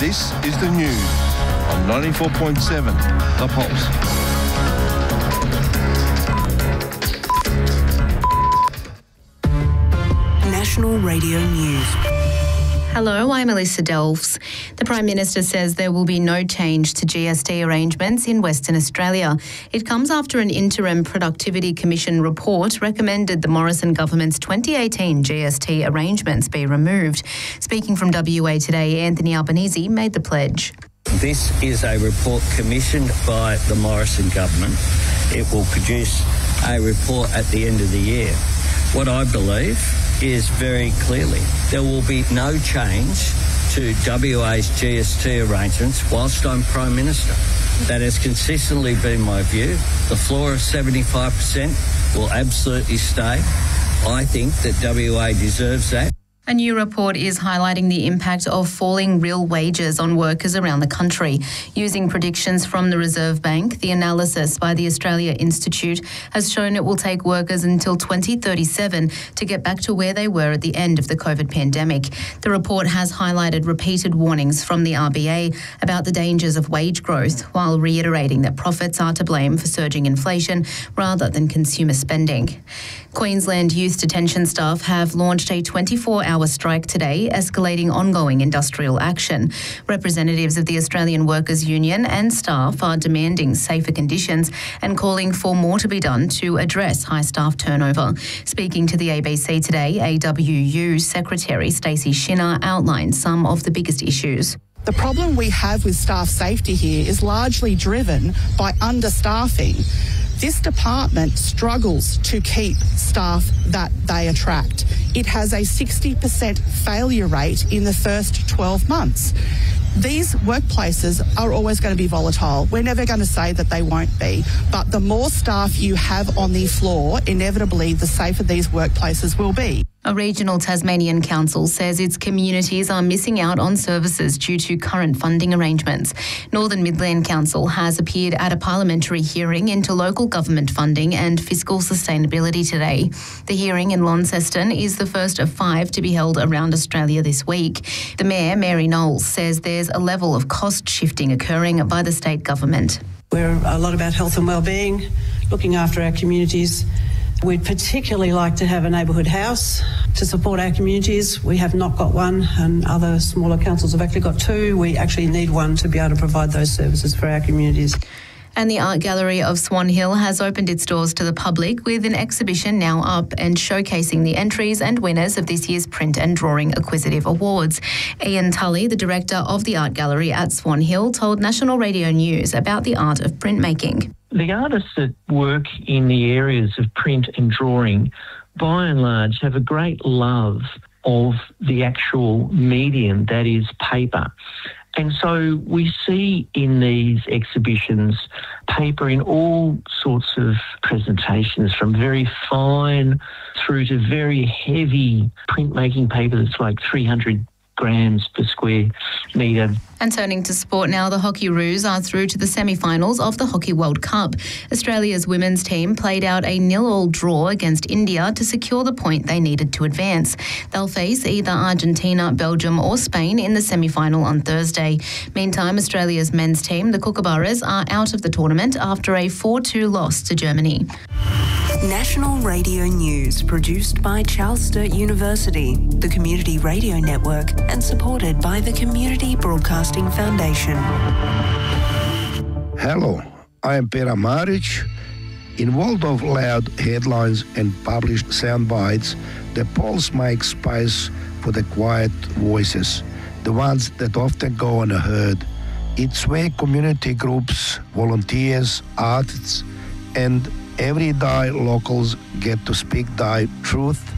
This is the news on 94.7 The Pulse. National Radio News. Hello, I'm Alyssa Delves. The Prime Minister says there will be no change to GST arrangements in Western Australia. It comes after an interim Productivity Commission report recommended the Morrison government's 2018 GST arrangements be removed. Speaking from WA Today, Anthony Albanese made the pledge. This is a report commissioned by the Morrison government. It will produce a report at the end of the year. What I believe is very clearly there will be no change to WA's GST arrangements whilst I'm Prime Minister. That has consistently been my view. The floor of 75% will absolutely stay. I think that WA deserves that. A new report is highlighting the impact of falling real wages on workers around the country. Using predictions from the Reserve Bank, the analysis by the Australia Institute has shown it will take workers until 2037 to get back to where they were at the end of the COVID pandemic. The report has highlighted repeated warnings from the RBA about the dangers of wage growth, while reiterating that profits are to blame for surging inflation rather than consumer spending. Queensland Youth Detention staff have launched a 24-hour strike today, escalating ongoing industrial action. Representatives of the Australian Workers' Union and staff are demanding safer conditions and calling for more to be done to address high staff turnover. Speaking to the ABC Today, AWU Secretary Stacey Shinner outlined some of the biggest issues. The problem we have with staff safety here is largely driven by understaffing. This department struggles to keep staff that they attract. It has a 60% failure rate in the first 12 months. These workplaces are always going to be volatile. We're never going to say that they won't be. But the more staff you have on the floor, inevitably the safer these workplaces will be. A regional Tasmanian council says its communities are missing out on services due to current funding arrangements. Northern Midland Council has appeared at a parliamentary hearing into local government funding and fiscal sustainability today. The hearing in Launceston is the first of 5 to be held around Australia this week. The Mayor, Mary Knowles, says there's a level of cost shifting occurring by the state government. We're a lot about health and wellbeing, looking after our communities. We'd particularly like to have a neighbourhood house to support our communities. We have not got one, and other smaller councils have actually got 2. We actually need one to be able to provide those services for our communities. And the Art Gallery of Swan Hill has opened its doors to the public with an exhibition now up and showcasing the entries and winners of this year's Print and Drawing Acquisitive Awards. Ian Tully, the director of the Art Gallery at Swan Hill, told National Radio News about the art of printmaking. The artists that work in the areas of print and drawing, by and large, have a great love of the actual medium that is paper. And so we see in these exhibitions paper in all sorts of presentations, from very fine through to very heavy printmaking paper that's like 300 grams per square metre. And turning to sport now, the Hockey Roos are through to the semi-finals of the Hockey World Cup. Australia's women's team played out a 0-0 draw against India to secure the point they needed to advance. They'll face either Argentina, Belgium or Spain in the semi-final on Thursday. Meantime, Australia's men's team, the Kookaburras, are out of the tournament after a 4-2 loss to Germany. National Radio News, produced by Charles Sturt University, the Community Radio Network, and supported by the Community Broadcasting Foundation. Hello, I am Pera Maric. In world of loud headlines and published sound bites, the Pulse makes space for the quiet voices, the ones that often go unheard. It's where community groups, volunteers, artists, and everyday locals get to speak their truth